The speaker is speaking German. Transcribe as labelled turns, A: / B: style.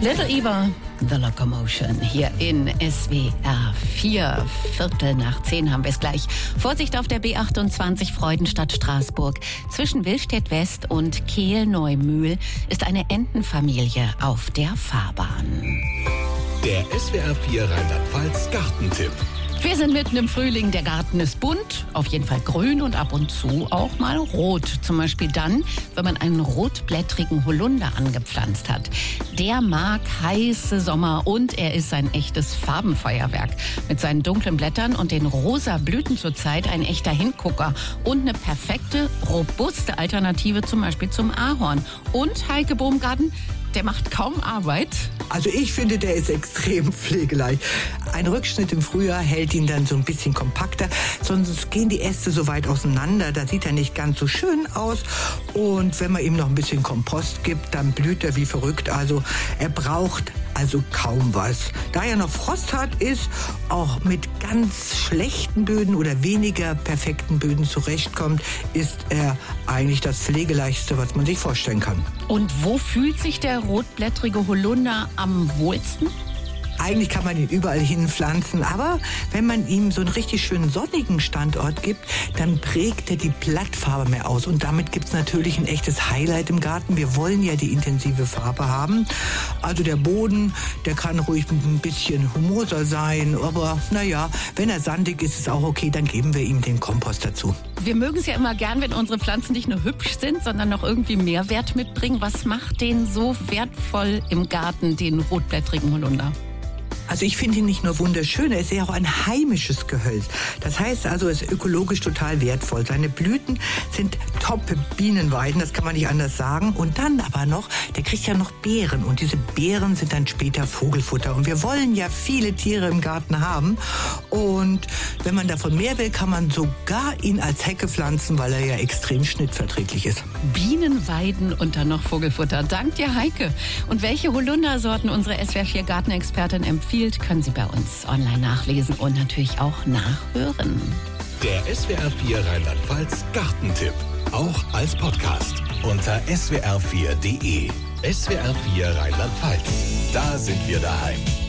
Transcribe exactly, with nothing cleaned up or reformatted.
A: Little Eva, The Locomotion, hier in S W R vier. Viertel nach zehn haben wir es gleich. Vorsicht auf der B achtundzwanzig Freudenstadt-Straßburg. Zwischen Willstedt West und Kehl-Neumühl ist eine Entenfamilie auf der Fahrbahn.
B: Der S W R vier Rheinland-Pfalz Gartentipp.
A: Wir sind mitten im Frühling, der Garten ist bunt, auf jeden Fall grün und ab und zu auch mal rot. Zum Beispiel dann, wenn man einen rotblättrigen Holunder angepflanzt hat. Der mag heiße Sommer und er ist ein echtes Farbenfeuerwerk. Mit seinen dunklen Blättern und den rosa Blüten zurzeit ein echter Hingucker. Und eine perfekte, robuste Alternative zum Beispiel zum Ahorn. Und Heike Baumgarten, der macht kaum Arbeit.
C: Also ich finde, der ist extrem pflegeleicht. Ein Rückschnitt im Frühjahr hält ihn dann so ein bisschen kompakter, sonst gehen die Äste so weit auseinander, da sieht er nicht ganz so schön aus. Und wenn man ihm noch ein bisschen Kompost gibt, dann blüht er wie verrückt. Also er braucht also kaum was. Da er noch Frost hat, ist auch mit ganz schlechten Böden oder weniger perfekten Böden zurechtkommt, ist er eigentlich das Pflegeleichteste, was man sich vorstellen kann.
A: Und wo fühlt sich der rotblättrige Holunder am wohlsten?
C: Eigentlich kann man ihn überall hin pflanzen, aber wenn man ihm so einen richtig schönen sonnigen Standort gibt, dann prägt er die Blattfarbe mehr aus. Und damit gibt es natürlich ein echtes Highlight im Garten. Wir wollen ja die intensive Farbe haben. Also der Boden, der kann ruhig ein bisschen humoser sein, aber naja, wenn er sandig ist, ist auch okay, dann geben wir ihm den Kompost dazu.
A: Wir mögen es ja immer gern, wenn unsere Pflanzen nicht nur hübsch sind, sondern noch irgendwie Mehrwert mitbringen. Was macht den so wertvoll im Garten, den rotblättrigen Holunder?
C: Also ich finde ihn nicht nur wunderschön, er ist ja auch ein heimisches Gehölz. Das heißt also, er ist ökologisch total wertvoll. Seine Blüten sind Top-Bienenweiden, das kann man nicht anders sagen. Und dann aber noch, der kriegt ja noch Beeren. Und diese Beeren sind dann später Vogelfutter. Und wir wollen ja viele Tiere im Garten haben. Und wenn man davon mehr will, kann man sogar ihn als Hecke pflanzen, weil er ja extrem schnittverträglich ist.
A: Bienenweiden und dann noch Vogelfutter. Dank dir, Heike. Und welche Holundersorten unsere S W R vier Gartenexpertin empfiehlt, können Sie bei uns online nachlesen und natürlich auch nachhören.
B: Der S W R vier Rheinland-Pfalz Gartentipp. Auch als Podcast unter s w r vier punkt d e. S W R vier Rheinland-Pfalz. Da sind wir daheim.